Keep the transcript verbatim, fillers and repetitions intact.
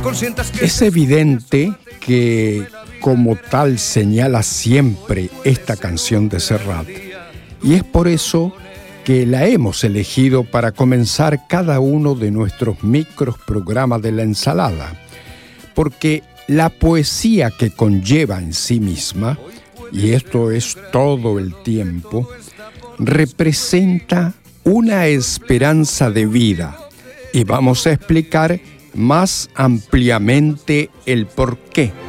Es evidente que, como tal señala siempre esta canción de Serrat, y es por eso que la hemos elegido para comenzar cada uno de nuestros micros programas de la ensalada, porque la poesía que conlleva en sí misma, y esto es todo el tiempo, representa una esperanza de vida, y vamos a explicar más ampliamente el porqué.